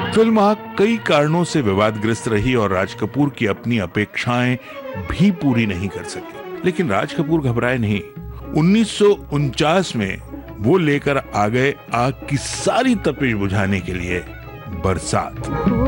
Film आग कई कारणों से विवादग्रस्त रही और राज कपूर की अपनी अपेक्षाएं भी पूरी नहीं कर सके, लेकिन राज कपूर घबराए नहीं। 1949 में वो लेकर आ गए आग की सारी तपिश बुझाने के लिए बरसात।